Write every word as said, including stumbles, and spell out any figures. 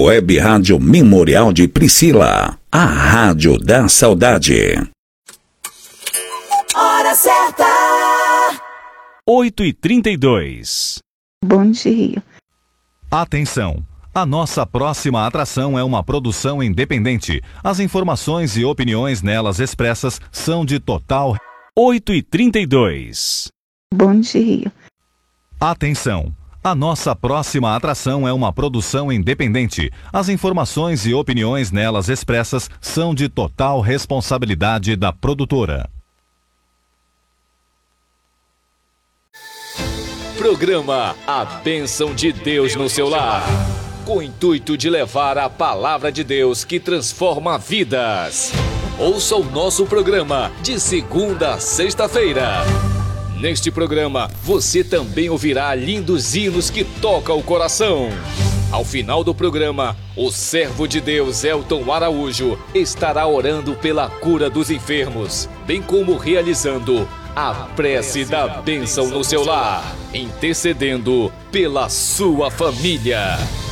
Web Rádio Memorial de Priscila, a Rádio da Saudade. Hora certa. oito e trinta e dois. Bom dia. Atenção! A nossa próxima atração é uma produção independente. As informações e opiniões nelas expressas são de total... oito e trinta e dois. Bom dia. Atenção! A nossa próxima atração é uma produção independente. As informações e opiniões nelas expressas são de total responsabilidade da produtora. Programa A Bênção de Deus no seu lar, com o intuito de levar a palavra de Deus que transforma vidas. Ouça o nosso programa de segunda a sexta-feira. Neste programa, você também ouvirá lindos hinos que tocam o coração. Ao final do programa, o servo de Deus Elton Araújo estará orando pela cura dos enfermos, bem como realizando a prece da bênção no seu lar, intercedendo pela sua família.